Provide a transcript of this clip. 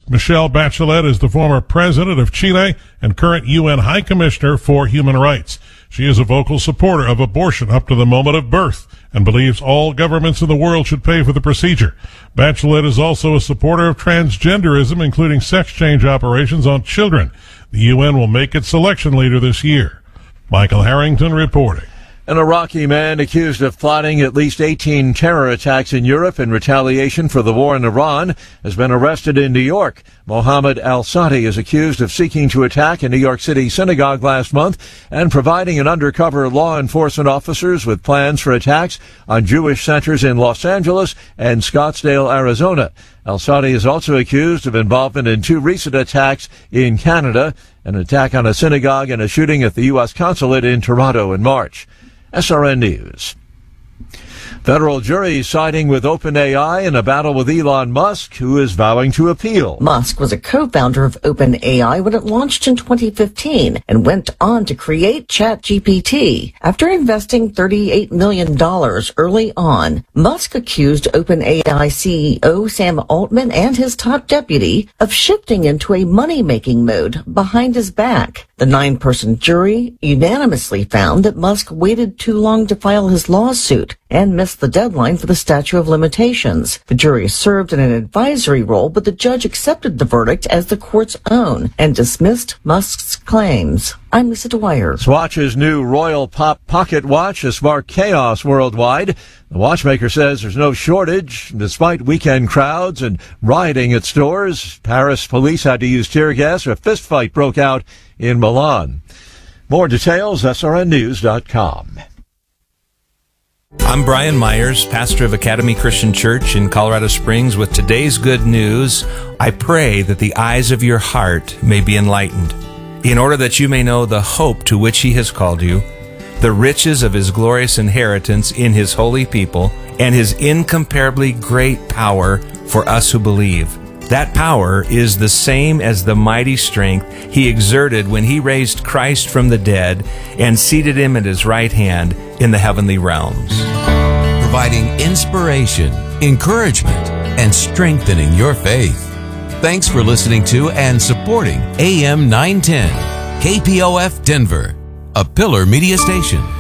Michelle Bachelet is the former president of Chile and current UN High Commissioner for Human Rights. She is a vocal supporter of abortion up to the moment of birth and believes all governments in the world should pay for the procedure. Bachelet is also a supporter of transgenderism, including sex change operations on children. The UN will make its selection later this year. Michael Harrington reporting. An Iraqi man accused of plotting at least 18 terror attacks in Europe in retaliation for the war in Iran has been arrested in New York. Mohammed al-Sadi is accused of seeking to attack a New York City synagogue last month and providing an undercover law enforcement officers with plans for attacks on Jewish centers in Los Angeles and Scottsdale, Arizona. Al-Sadi is also accused of involvement in 2 recent attacks in Canada, an attack on a synagogue and a shooting at the U.S. consulate in Toronto in March. SRN News. Federal jury siding with OpenAI in a battle with Elon Musk, who is vowing to appeal. Musk was a co-founder of OpenAI when it launched in 2015 and went on to create ChatGPT. After investing $38 million early on, Musk accused OpenAI CEO Sam Altman and his top deputy of shifting into a money-making mode behind his back. The 9-person jury unanimously found that Musk waited too long to file his lawsuit and missed the deadline for the statute of limitations. The jury served in an advisory role, but the judge accepted the verdict as the court's own and dismissed Musk's claims. I'm Lisa Dwyer. Swatch's new Royal Pop Pocket Watch has sparked chaos worldwide. The watchmaker says there's no shortage. Despite weekend crowds and rioting at stores, Paris police had to use tear gas. A fistfight broke out in Milan. More details, srnnews.com. I'm Brian Myers, pastor of Academy Christian Church in Colorado Springs, with today's good news. I pray that the eyes of your heart may be enlightened, in order that you may know the hope to which He has called you, the riches of His glorious inheritance in His holy people, and His incomparably great power for us who believe. That power is the same as the mighty strength He exerted when He raised Christ from the dead and seated Him at His right hand in the heavenly realms. Providing inspiration, encouragement, and strengthening your faith. Thanks for listening to and supporting AM 910, KPOF Denver, a Pillar Media Station.